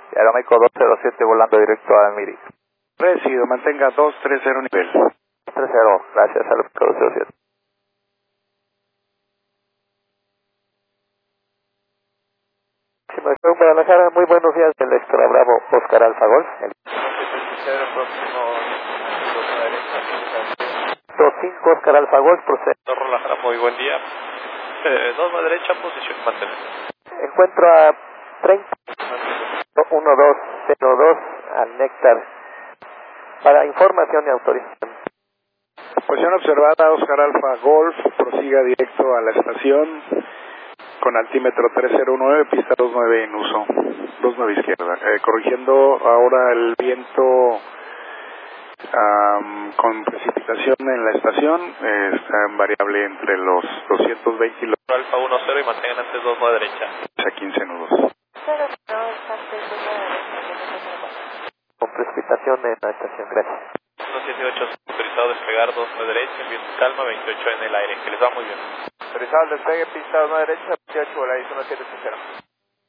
Y Aeroméxico 207 volando directo a Miri. Recibido, mantenga 230 nivel. 30, gracias, Aeroméxico 207. Guadalajara, muy buenos días, del Extra Bravo, Oscar Alfa Golf. El 25 Oscar Alfa Golf, procede. Guadalajara, muy buen día. 2 a derecha, posición mantener. Encuentro a 30, 1202 al Néctar para información y autorización. Posición observada, Oscar Alfa Golf, prosiga directo a la estación con altímetro 309, pista 29 en uso, 29 izquierda. Corrigiendo ahora el viento con precipitación en la estación, está en variable entre los 220 y los... Alfa 10 y mantengan antes 2 a derecha. A 15 nudos. Con precipitación en la estación, gracias. 178 autorizado despegar 2 a derecha, en viento calma, 28 en el aire, que les va muy bien. Autorizado el despegue, pista 1 derecha, 28 voláis 1780.